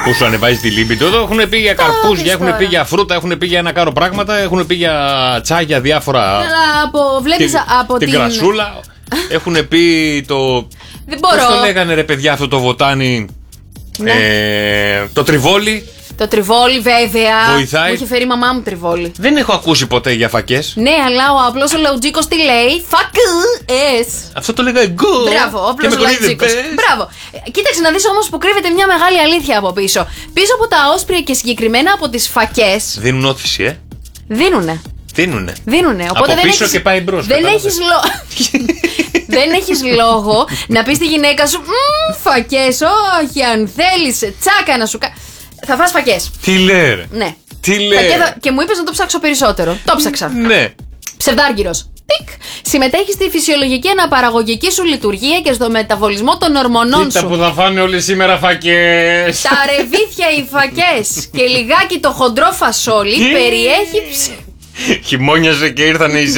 που σου ανεβάζει τη λίμπιντο. Εδώ έχουν πει για καρπούζια, έχουν πει για φρούτα, έχουν πει για ένα κάρο πράγματα, έχουν πει για τσάγια διάφορα. Βλέπεις από την κρασούλα. Έχουν πει το. Δεν μπορώ. Πώς το λέγανε ρε παιδιά αυτό το βοτάνι. Ναι. Το τριβόλι. Το τριβόλι, βέβαια. Βοηθάει. Μου είχε φέρει η μαμά μου τριβόλι. Δεν έχω ακούσει ποτέ για φακές. Ναι, αλλά ο απλός ο Λαουτζίκος τι λέει? Φακές. Αυτό το λέγα εγώ. Μπράβο, ο απλός ο Λαουτζίκος. Μπράβο. Κοίταξε να δεις όμως που κρύβεται μια μεγάλη αλήθεια από πίσω. Πίσω από τα όσπρια και συγκεκριμένα από τις φακές. Δίνουν όθηση, Δίνουνε. Δίνουνε. Οπότε από πίσω και πάει μπρος. Δεν έχεις λόγο να πεις στη γυναίκα σου φακές, όχι, αν θέλεις τσάκα να σου κάνει. Θα φας φακές. Τι λέει ρε. Ναι. Τι λέει. Και μου είπες να το ψάξω περισσότερο. Το ψάξα. Ναι. Ψευδάργυρος. Πικ. Συμμετέχει στη φυσιολογική αναπαραγωγική σου λειτουργία και στο μεταβολισμό των ορμονών Κοίτα σου. που θα φάνε όλοι σήμερα φακές. Τα ρεβίθια οι φακές και λιγάκι το χοντρό φασόλι περιέχει. Χειμώνιασε και ήρθανε οι